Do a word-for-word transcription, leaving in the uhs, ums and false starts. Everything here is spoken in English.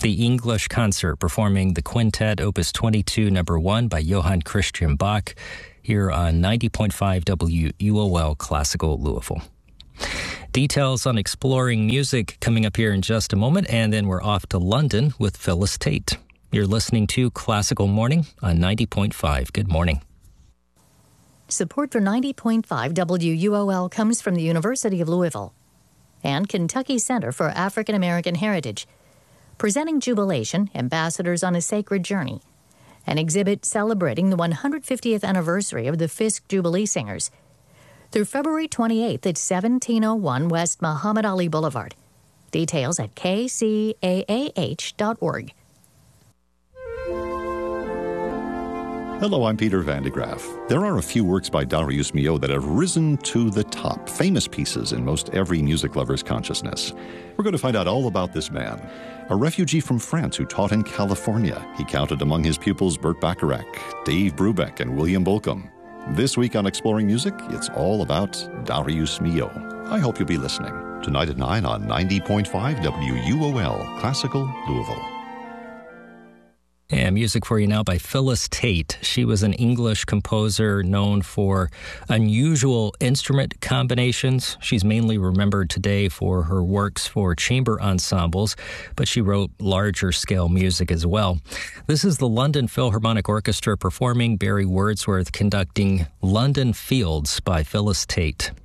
The English Concert performing the Quintet Opus twenty-two, number one by Johann Christian Bach, here on ninety point five W U O L Classical Louisville. Details on exploring music coming up here in just a moment, and then we're off to London with Phyllis Tate. You're listening to Classical Morning on ninety point five. Good morning. Support for ninety point five W U O L comes from the University of Louisville and Kentucky Center for African American Heritage, presenting Jubilation, Ambassadors on a Sacred Journey, an exhibit celebrating the one hundred fiftieth anniversary of the Fisk Jubilee Singers, through February twenty-eighth at seventeen oh one West Muhammad Ali Boulevard. Details at k c a a h dot org. Hello, I'm Peter Van de Graaf. There are a few works by Darius Milhaud that have risen to the top, famous pieces in most every music lover's consciousness. We're going to find out all about this man, a refugee from France who taught in California. He counted among his pupils Burt Bacharach, Dave Brubeck, and William Bolcom. This week on Exploring Music, it's all about Darius Milhaud. I hope you'll be listening. Tonight at nine on ninety point five W U O L, Classical Louisville. And music for you now by Phyllis Tate. She was an English composer known for unusual instrument combinations. She's mainly remembered today for her works for chamber ensembles, but she wrote larger-scale music as well. This is the London Philharmonic Orchestra performing Barry Wordsworth conducting London Fields by Phyllis Tate.